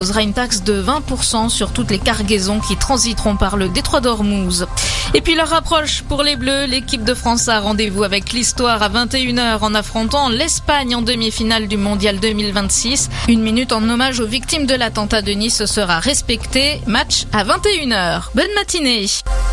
imposera une taxe de 20% sur toutes les cargaisons qui transiteront par le détroit d'Ormuz. Et puis l'heure approche pour les Bleus. L'équipe de France a rendez-vous avec l'histoire à 21h en affrontant l'Espagne en demi-finale du Mondial 2026. Une minute en hommage aux victimes de l'attentat de Nice sera respectée. Match à 21h. Bonne matinée.